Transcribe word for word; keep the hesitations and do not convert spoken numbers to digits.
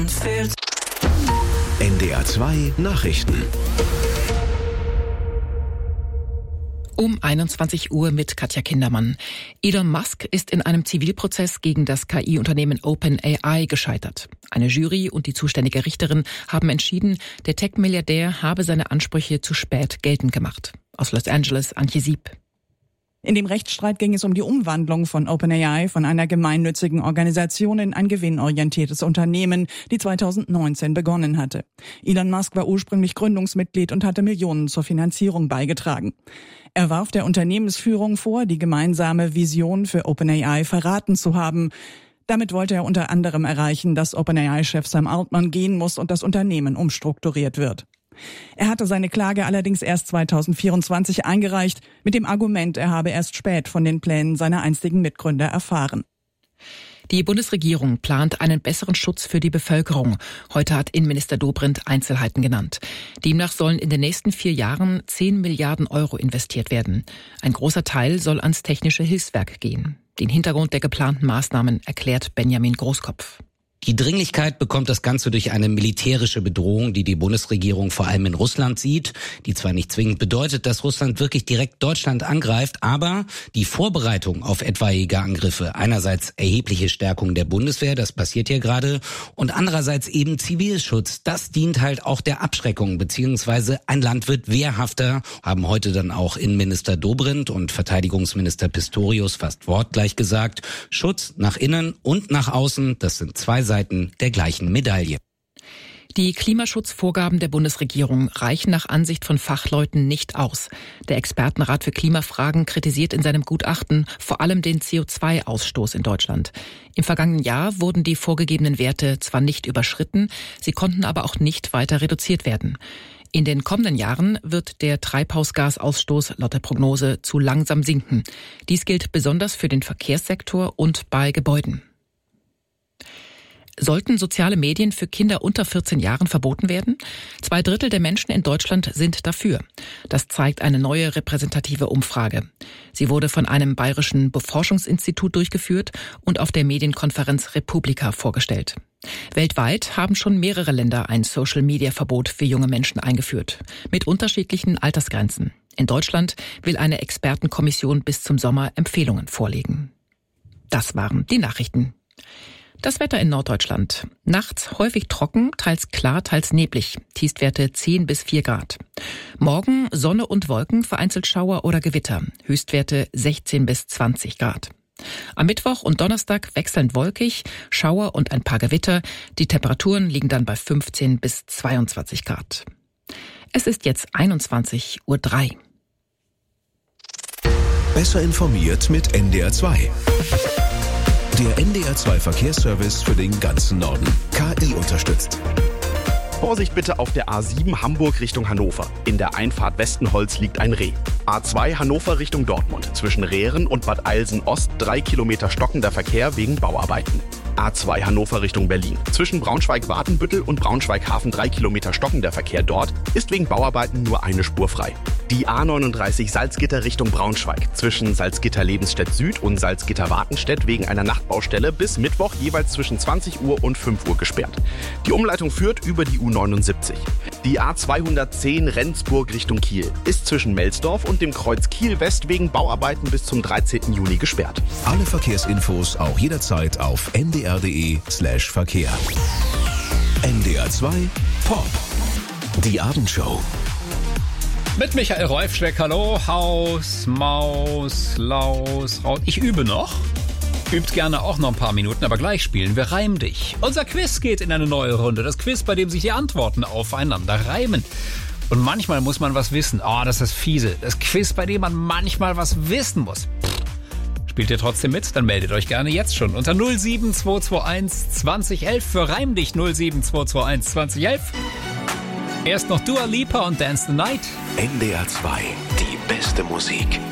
N D R zwei Nachrichten. Um einundzwanzig Uhr mit Katja Kindermann. Elon Musk ist in einem Zivilprozess gegen das K I-Unternehmen OpenAI gescheitert. Eine Jury und die zuständige Richterin haben entschieden, der Tech-Milliardär habe seine Ansprüche zu spät geltend gemacht. Aus Los Angeles, Antje Sieb. In dem Rechtsstreit ging es um die Umwandlung von OpenAI von einer gemeinnützigen Organisation in ein gewinnorientiertes Unternehmen, die zweitausendneunzehn begonnen hatte. Elon Musk war ursprünglich Gründungsmitglied und hatte Millionen zur Finanzierung beigetragen. Er warf der Unternehmensführung vor, die gemeinsame Vision für OpenAI verraten zu haben. Damit wollte er unter anderem erreichen, dass OpenAI-Chef Sam Altman gehen muss und das Unternehmen umstrukturiert wird. Er hatte seine Klage allerdings erst zweitausendvierundzwanzig eingereicht, mit dem Argument, er habe erst spät von den Plänen seiner einstigen Mitgründer erfahren. Die Bundesregierung plant einen besseren Schutz für die Bevölkerung. Heute hat Innenminister Dobrindt Einzelheiten genannt. Demnach sollen in den nächsten vier Jahren zehn Milliarden Euro investiert werden. Ein großer Teil soll ans technische Hilfswerk gehen. Den Hintergrund der geplanten Maßnahmen erklärt Benjamin Großkopf. Die Dringlichkeit bekommt das Ganze durch eine militärische Bedrohung, die die Bundesregierung vor allem in Russland sieht, die zwar nicht zwingend bedeutet, dass Russland wirklich direkt Deutschland angreift, aber die Vorbereitung auf etwaige Angriffe, einerseits erhebliche Stärkung der Bundeswehr, das passiert hier gerade, und andererseits eben Zivilschutz, das dient halt auch der Abschreckung, beziehungsweise ein Land wird wehrhafter, haben heute dann auch Innenminister Dobrindt und Verteidigungsminister Pistorius fast wortgleich gesagt, Schutz nach innen und nach außen, das sind zwei Seiten der gleichen Medaille. Die Klimaschutzvorgaben der Bundesregierung reichen nach Ansicht von Fachleuten nicht aus. Der Expertenrat für Klimafragen kritisiert in seinem Gutachten vor allem den C O zwei Ausstoß in Deutschland. Im vergangenen Jahr wurden die vorgegebenen Werte zwar nicht überschritten, sie konnten aber auch nicht weiter reduziert werden. In den kommenden Jahren wird der Treibhausgasausstoß laut der Prognose zu langsam sinken. Dies gilt besonders für den Verkehrssektor und bei Gebäuden. Sollten soziale Medien für Kinder unter vierzehn Jahren verboten werden? Zwei Drittel der Menschen in Deutschland sind dafür. Das zeigt eine neue repräsentative Umfrage. Sie wurde von einem bayerischen Beforschungsinstitut durchgeführt und auf der Medienkonferenz Republika vorgestellt. Weltweit haben schon mehrere Länder ein Social-Media-Verbot für junge Menschen eingeführt, mit unterschiedlichen Altersgrenzen. In Deutschland will eine Expertenkommission bis zum Sommer Empfehlungen vorlegen. Das waren die Nachrichten. Das Wetter in Norddeutschland. Nachts häufig trocken, teils klar, teils neblig. Tiefstwerte zehn bis vier Grad. Morgen Sonne und Wolken, vereinzelt Schauer oder Gewitter. Höchstwerte sechzehn bis zwanzig Grad. Am Mittwoch und Donnerstag wechselnd wolkig, Schauer und ein paar Gewitter. Die Temperaturen liegen dann bei fünfzehn bis zweiundzwanzig Grad. Es ist jetzt einundzwanzig Uhr drei. Besser informiert mit N D R zwei. Der N D R zwei Verkehrsservice für den ganzen Norden. K I unterstützt. Vorsicht bitte auf der A sieben Hamburg Richtung Hannover. In der Einfahrt Westenholz liegt ein Reh. A zwei Hannover Richtung Dortmund. Zwischen Rehren und Bad Eilsen Ost drei Kilometer stockender Verkehr wegen Bauarbeiten. A zwei Hannover Richtung Berlin. Zwischen Braunschweig-Watenbüttel und Braunschweig-Hafen drei Kilometer stockender Verkehr dort ist wegen Bauarbeiten nur eine Spur frei. Die A neununddreißig Salzgitter Richtung Braunschweig. Zwischen Salzgitter-Lebensstedt Süd und Salzgitter-Wartenstedt wegen einer Nachtbaustelle bis Mittwoch jeweils zwischen zwanzig Uhr und fünf Uhr gesperrt. Die Umleitung führt über die U neunundsiebzig. Die A zweihundertzehn Rendsburg Richtung Kiel ist zwischen Melsdorf und dem Kreuz Kiel West wegen Bauarbeiten bis zum dreizehnten Juni gesperrt. Alle Verkehrsinfos auch jederzeit auf n d r punkt d e slash Verkehr. N D R zwei Pop. Die Abendshow. Mit Michael Reufschreck, hallo, Haus, Maus, Laus, Raut. Ich übe noch. Übt gerne auch noch ein paar Minuten, aber gleich spielen wir Reim dich. Unser Quiz geht in eine neue Runde. Das Quiz, bei dem sich die Antworten aufeinander reimen. Und manchmal muss man was wissen. Oh, das ist das Fiese. Das Quiz, bei dem man manchmal was wissen muss. Spielt ihr trotzdem mit? Dann meldet euch gerne jetzt schon unter null sieben zwei zwei eins zwanzig elf für Reim dich null sieben zwei zwei eins zwanzig elf. Erst noch Dua Lipa und Dance the Night. N D R zwei, die beste Musik.